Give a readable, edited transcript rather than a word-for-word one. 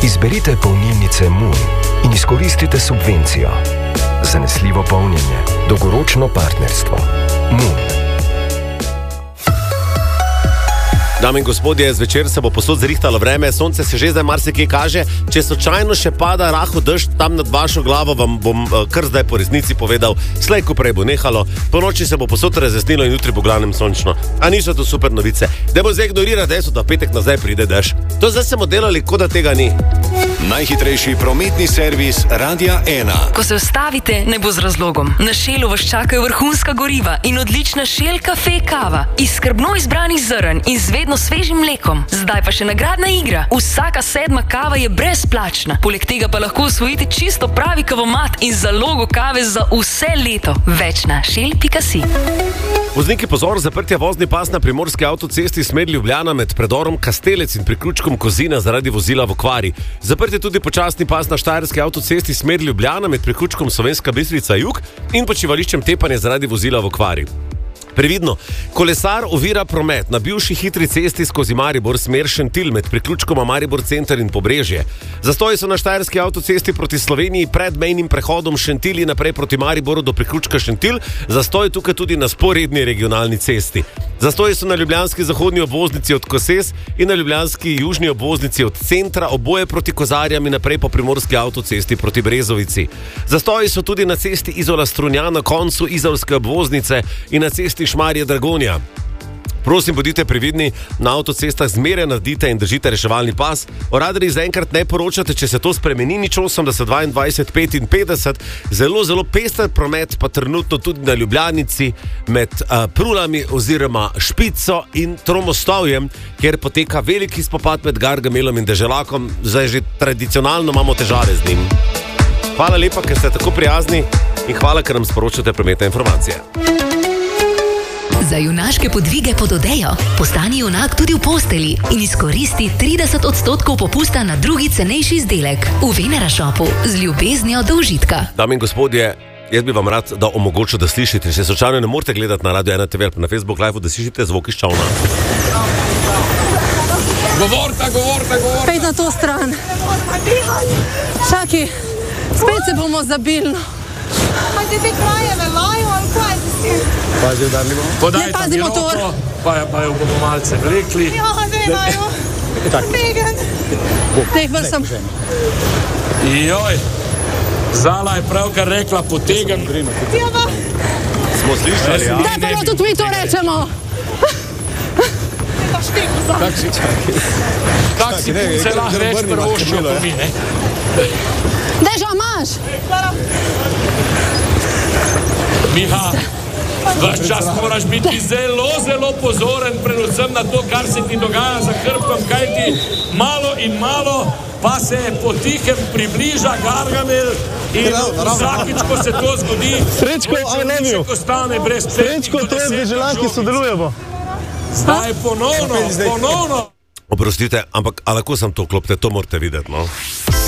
Izberite polnilnice Moon in izkoristite subvencijo. Zanesljivo polnjenje, dolgoročno partnerstvo. Moon. Dame in gospodje, zvečer se bo posod zrihtalo vreme, sonce se že zdaj marsikje kaže. Če slučajno še pada rahel dežj tam nad vašo glavo, vam bom kar zdaj po resnici povedal, slej ko prej bo nehalo, po noči se bo posod razjasnilo in jutri bo glavnem sončno. A niso to super novice. Dajmo zdaj ignorirati dejstvo, da petek nazaj pride dež. To zdaj smo delali, kot da tega ni. Najhitrejši prometni servis Radia 1. Ko se ustavite, ne bo z razlogom. Na Shellu vas čakajo vrhunska goriva in odlična Shell Cafe kava iz skrbno izbranih zrn in z vedno svežim mlekom. Zdaj pa še nagradna igra. Vsaka 7. kava je brezplačna. Poleg tega pa lahko osvojite čisto pravi kavomat in zalogo kave za vse leto. Več na shell.si. Vozniki, pozor, zaprtja vozni pas na primorski avtocesti smer Ljubljana med predorom Kastelec in priključkom Kozina zaradi vozila v okvari. Zaprtje tudi počasni pas na štajerski avtocesti smer Ljubljana med priključkom Slovenska Bistrica jug in počivališčem Tepanje zaradi vozila v okvari. Previdno, kolesar ovira promet na bivši hitri cesti skozi Maribor smer Šentilj med priključkoma Maribor center in Pobrežje. Zastoji so na štajerski avtocesti proti Sloveniji pred mejnim prehodom Šentilj in naprej proti Mariboru do priključka Šentilj, zastoji tukaj tudi na sporedni regionalni cesti. Zastoji so na ljubljanski zahodni obvoznici od Koses in na ljubljanski južni obvoznici od centra, oboje proti Kozarjam in naprej po primorski avtocesti proti Brezovici. Zastoji so tudi na cesti Izola-Strunjan na koncu izolske obvoznice in na cesti Šmarje-Dragonja. Prosim, bodite previdni, na avtocestah zmeraj naredite in držite reševalni pas. O radarjih zaenkrat ne poročate, če se to spremeni, nič 80, 22, 55. Zelo pester promet pa trenutno tudi na Ljubljanici med Prulami oziroma Špico in Tromostovjem, kjer poteka veliki spopad med Gargamelom in Deželakom. Zdaj že tradicionalno imamo težave z njim. Hvala lepa, ker ste tako prijazni in hvala, ker nam sporočate prometne informacije. Za junaške podvige pod odejo postani junak tudi v posteli in izkoristi 30% popusta na drugi cenejši izdelek v Venera Shopu z ljubeznijo do užitka. Dame in gospodje, jaz bi vam rad, da omogočil, da slišite. Če slučajno ne morete gledati na Radio 1 TV ali na Facebook Live, da slišite zvok iz čovna. Govorta. Pej na to stran. Čaki, spet se bomo zabili. Pa te krajeve lajo, ali kaj si? Pazi, da ne pazi motor. Pa jo bomo malce vlekli. Ja, ne lajo. Megan. Teh vrsem. Joj, Zala je pravkar rekla potegem. Ja, pa. Smo slišali, ja? Daj pa tudi mi to rečemo. Pa šteko za. Kak si punce lahko reč prvoščil po mi, ne? Deža, imaš? Miha, vaš čas moraš biti zelo pozoren, predvsem na to, kar se ti dogaja za hrbtom, kaj ti malo in malo pa se potihem približa Gargamel in vsakič, ko se to zgodi, Srečko, I love you. Srečko, to je Deželaki, sodelujemo. Zdaj ponovno. Oprostite, ampak lahko sem to klopte, to morate videti, no?